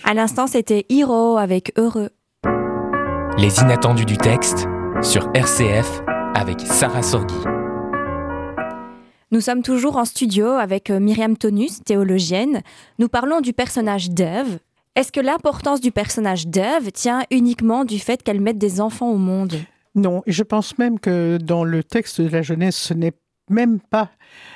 À l'instant, c'était Hiro avec Heureux. Les inattendus du texte sur RCF avec Sarah Sorghi. Nous sommes toujours en studio avec Myriam Tonus, théologienne. Nous parlons du personnage d'Ève. Est-ce que l'importance du personnage d'Ève tient uniquement du fait qu'elle mette des enfants au monde ? Non, et je pense même que dans le texte de la Genèse, ce n'est même pas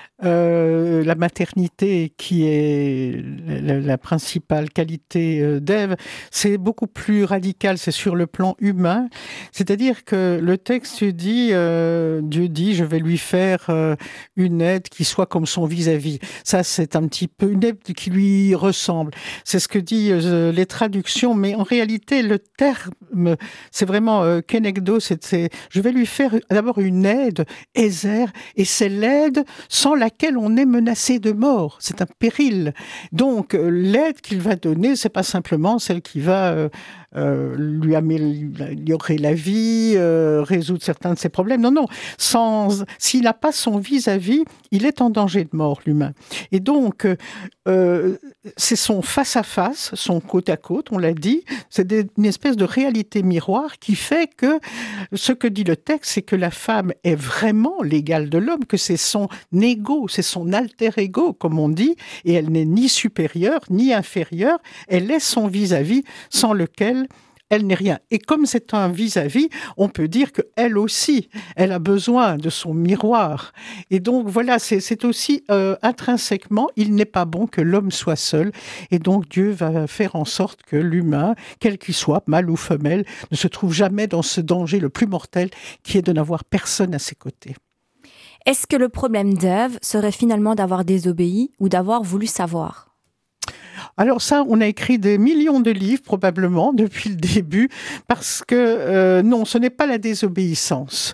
la maternité qui est la principale qualité d'Ève, c'est beaucoup plus radical, c'est sur le plan humain. C'est-à-dire que le texte dit, Dieu dit, je vais lui faire une aide qui soit comme son vis-à-vis. Ça, c'est un petit peu une aide qui lui ressemble. C'est ce que disent les traductions, mais en réalité, le terme, c'est vraiment kenegdo, c'est je vais lui faire d'abord une aide, Ézer, et c'est l'aide sans laquelle on est menacé de mort. C'est un péril. Donc, l'aide qu'il va donner, c'est pas simplement celle qui va lui améliorer la vie, résoudre certains de ses problèmes. Non, non. S'il n'a pas son vis-à-vis, il est en danger de mort, l'humain. Et donc, c'est son face-à-face, son côte-à-côte, on l'a dit. C'est une espèce de réalité miroir qui fait que ce que dit le texte, c'est que la femme est vraiment l'égale de l'homme, que c'est son ego, c'est son alter ego, comme on dit, et elle n'est ni supérieure, ni inférieure. Elle est son vis-à-vis sans lequel elle n'est rien. Et comme c'est un vis-à-vis, on peut dire qu'elle aussi, elle a besoin de son miroir. Et donc, voilà, c'est aussi intrinsèquement, il n'est pas bon que l'homme soit seul. Et donc, Dieu va faire en sorte que l'humain, quel qu'il soit, mâle ou femelle, ne se trouve jamais dans ce danger le plus mortel qui est de n'avoir personne à ses côtés. Est-ce que le problème d'Ève serait finalement d'avoir désobéi ou d'avoir voulu savoir ? Alors ça, on a écrit des millions de livres, probablement, depuis le début, parce que non, ce n'est pas la désobéissance.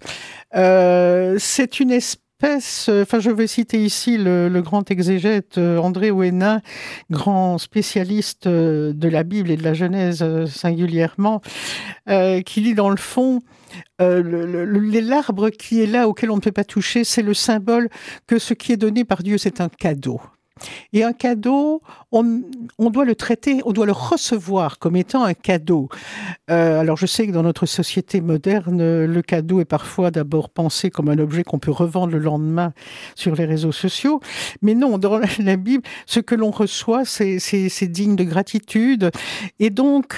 C'est une espèce... je vais citer ici le grand exégète André Ouéna, grand spécialiste de la Bible et de la Genèse singulièrement, qui dit dans le fond... l'arbre qui est là, auquel on ne peut pas toucher, c'est le symbole que ce qui est donné par Dieu, c'est un cadeau. Et un cadeau, on doit le traiter, on doit le recevoir comme étant un cadeau. Alors je sais que dans notre société moderne, le cadeau est parfois d'abord pensé comme un objet qu'on peut revendre le lendemain sur les réseaux sociaux. Mais non, dans la Bible, ce que l'on reçoit, c'est digne de gratitude. Et donc,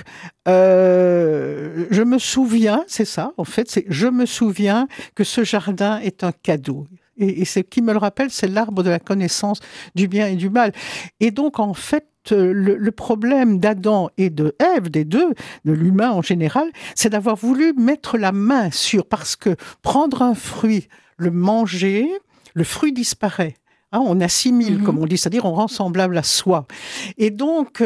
je me souviens, c'est ça, en fait, je me souviens que ce jardin est un cadeau. Et ce qui me le rappelle, c'est l'arbre de la connaissance du bien et du mal. Et donc, en fait, le problème d'Adam et de Ève, des deux, de l'humain en général, c'est d'avoir voulu mettre la main sur, parce que prendre un fruit, le manger, le fruit disparaît. On assimile, comme on dit, c'est-à-dire on rend semblable à soi. Et donc,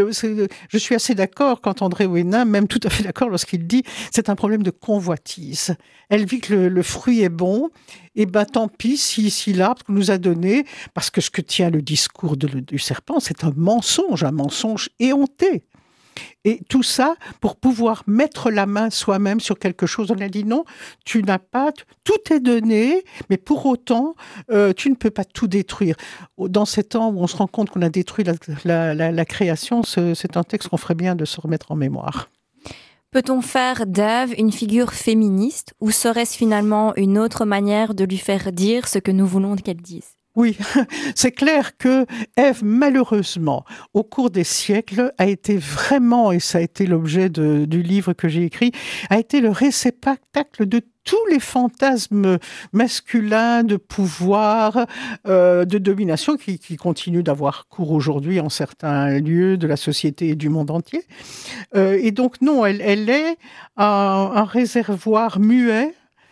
je suis assez d'accord quand André Ouéna, même tout à fait d'accord lorsqu'il dit c'est un problème de convoitise. Elle vit que le fruit est bon, et tant pis si l'arbre nous a donné, parce que ce que tient le discours du serpent, c'est un mensonge éhonté. Et tout ça pour pouvoir mettre la main soi-même sur quelque chose. On a dit non, tu n'as pas, tout est donné, mais pour autant, tu ne peux pas tout détruire. Dans ces temps où on se rend compte qu'on a détruit la création, c'est un texte qu'on ferait bien de se remettre en mémoire. Peut-on faire d'Ève une figure féministe ou serait-ce finalement une autre manière de lui faire dire ce que nous voulons qu'elle dise ? Oui, c'est clair que Ève, malheureusement, au cours des siècles, a été vraiment, et ça a été l'objet du livre que j'ai écrit, a été le réceptacle de tous les fantasmes masculins de pouvoir, de domination qui continuent d'avoir cours aujourd'hui en certains lieux de la société et du monde entier. Et donc non, elle est un réservoir muet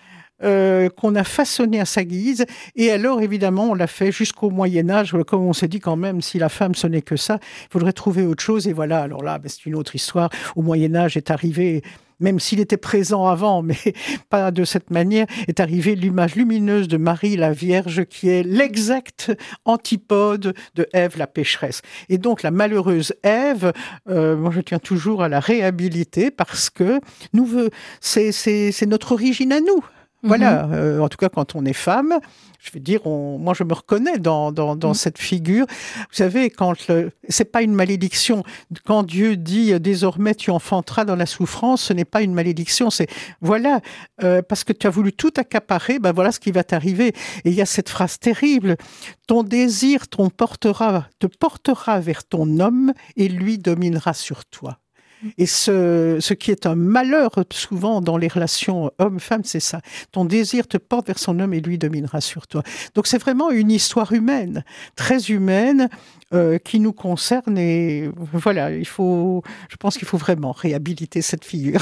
qu'on a façonné à sa guise. Et alors, évidemment, on l'a fait jusqu'au Moyen-Âge, comme on s'est dit quand même, si la femme, ce n'est que ça, il faudrait trouver autre chose. Et voilà, alors là, c'est une autre histoire. Au Moyen-Âge est arrivé, même s'il était présent avant, mais pas de cette manière, est arrivée l'image lumineuse de Marie, la Vierge, qui est l'exact antipode de Ève, la pécheresse. Et donc, la malheureuse Ève, moi je tiens toujours à la réhabiliter parce que c'est notre origine à nous. Voilà, en tout cas quand on est femme, je veux dire, moi je me reconnais dans cette figure. Vous savez, c'est pas une malédiction. Quand Dieu dit « désormais tu enfanteras dans la souffrance », ce n'est pas une malédiction, c'est voilà, parce que tu as voulu tout accaparer, voilà ce qui va t'arriver. Et il y a cette phrase terrible, « ton désir te portera vers ton homme et lui dominera sur toi ». Et ce qui est un malheur souvent dans les relations homme-femme, c'est ça. Ton désir te porte vers son homme et lui dominera sur toi. Donc c'est vraiment une histoire humaine, très humaine, qui nous concerne. Et voilà, je pense qu'il faut vraiment réhabiliter cette figure.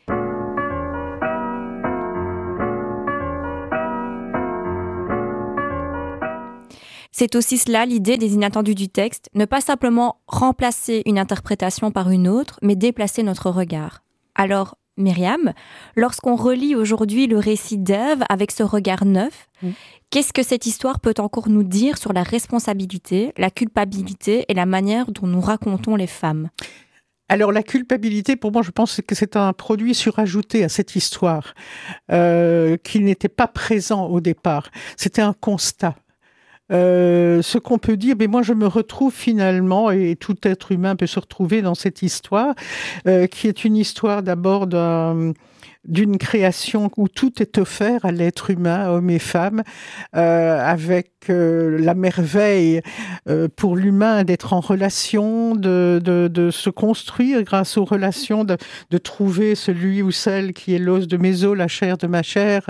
C'est aussi cela l'idée des inattendus du texte, ne pas simplement remplacer une interprétation par une autre, mais déplacer notre regard. Alors, Myriam, lorsqu'on relit aujourd'hui le récit d'Ève avec ce regard neuf, qu'est-ce que cette histoire peut encore nous dire sur la responsabilité, la culpabilité et la manière dont nous racontons les femmes ? Alors la culpabilité, pour moi, je pense que c'est un produit surajouté à cette histoire, qui n'était pas présent au départ. C'était un constat. Ce qu'on peut dire, mais moi je me retrouve finalement, et tout être humain peut se retrouver dans cette histoire, qui est une histoire d'abord d'une création où tout est offert à l'être humain, hommes et femmes, avec la merveille pour l'humain d'être en relation, de se construire grâce aux relations, de trouver celui ou celle qui est l'os de mes os, la chair de ma chair,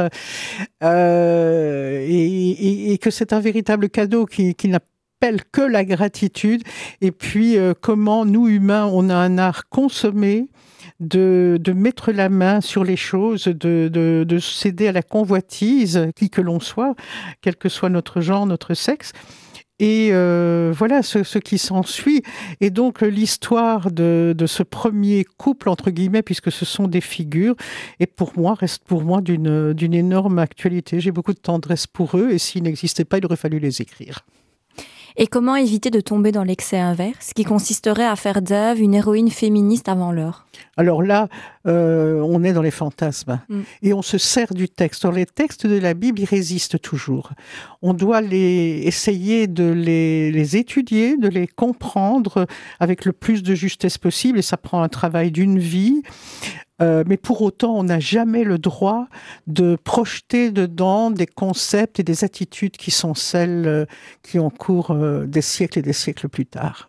et que c'est un véritable cadeau qui n'appelle que la gratitude. Et puis comment nous humains, on a un art consommé de mettre la main sur les choses, de céder à la convoitise, qui que l'on soit, quel que soit notre genre, notre sexe. Et voilà ce qui s'ensuit. Et donc l'histoire de ce premier couple, entre guillemets, puisque ce sont des figures, reste pour moi d'une énorme actualité. J'ai beaucoup de tendresse pour eux, et s'ils n'existaient pas, il aurait fallu les écrire. Et comment éviter de tomber dans l'excès inverse, qui consisterait à faire d'Ève une héroïne féministe avant l'heure ? Alors là, on est dans les fantasmes et on se sert du texte. Alors, les textes de la Bible, ils résistent toujours. On doit essayer de les étudier, de les comprendre avec le plus de justesse possible, et ça prend un travail d'une vie. Mais pour autant, on n'a jamais le droit de projeter dedans des concepts et des attitudes qui sont celles qui ont cours des siècles et des siècles plus tard.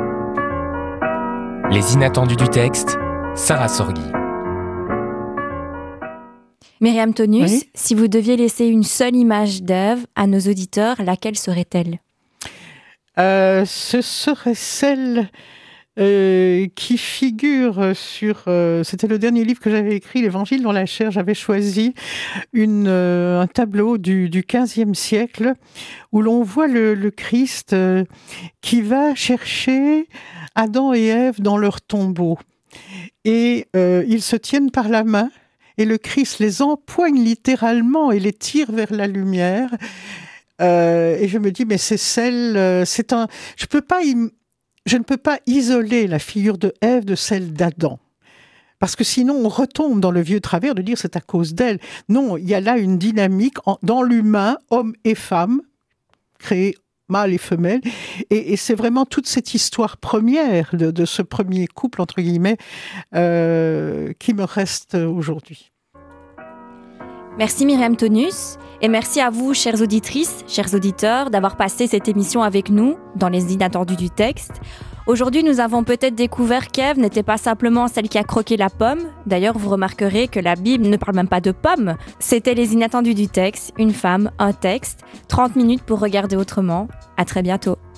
Les inattendus du texte, Sarah Sorghi. Myriam Tonus, Oui. Si vous deviez laisser une seule image d'Ève à nos auditeurs, laquelle serait-elle ? Ce serait celle qui figure sur... c'était le dernier livre que j'avais écrit, l'Évangile dans la chair. J'avais choisi un tableau du XVe siècle où l'on voit le Christ qui va chercher Adam et Ève dans leur tombeau. Et ils se tiennent par la main et le Christ les empoigne littéralement et les tire vers la lumière. Et je me dis, mais c'est celle... Je ne peux pas isoler la figure de Ève de celle d'Adam. Parce que sinon, on retombe dans le vieux travers de dire c'est à cause d'elle. Non, il y a là une dynamique dans l'humain, homme et femme, créés mâle et femelle. Et c'est vraiment toute cette histoire première de ce premier couple, entre guillemets, qui me reste aujourd'hui. Merci Myriam Tonus, et merci à vous, chères auditrices, chers auditeurs, d'avoir passé cette émission avec nous dans les inattendus du texte. Aujourd'hui, nous avons peut-être découvert qu'Ève n'était pas simplement celle qui a croqué la pomme. D'ailleurs, vous remarquerez que la Bible ne parle même pas de pommes. C'était les inattendus du texte, une femme, un texte, 30 minutes pour regarder autrement. À très bientôt.